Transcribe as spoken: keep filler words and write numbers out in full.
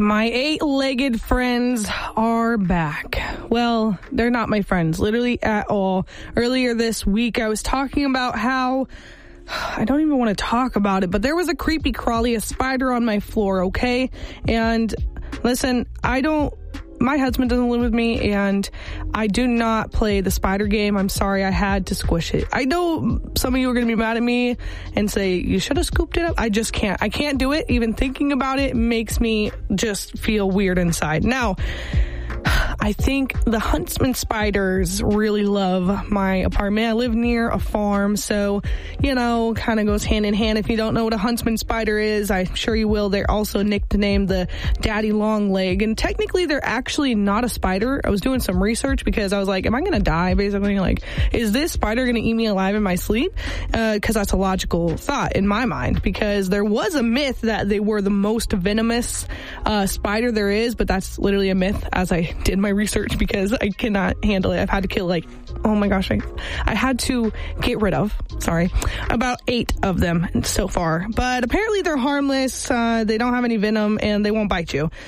My eight-legged friends are back. Well, they're not my friends, literally at all. Earlier this week, I was talking about how, I don't even want to talk about it, but there was a creepy crawly, a spider on my floor, okay? And listen, I don't, my husband doesn't live with me, and I do not play the spider game. I'm sorry, I had to squish it. I know some of you are going to be mad at me and say, you should have scooped it up. I just can't. I can't do it. Even thinking about it makes me just feel weird inside. Now, I think the huntsman spiders really love my apartment. I live near a farm, so, you know, kind of goes hand in hand. If you don't know what a huntsman spider is, I'm sure you will. They're also nicknamed the daddy long leg, and technically they're actually not a spider. I was doing some research because I was like, am I going to die, basically? Like, is this spider going to eat me alive in my sleep? Because uh, that's a logical thought in my mind, because there was a myth that they were the most venomous uh, spider there is, but that's literally a myth, as I did my research, because I cannot handle it. I've had to kill like, oh my gosh, I, I had to get rid of, sorry, about eight of them so far. But apparently they're harmless, uh, they don't have any venom, and they won't bite you.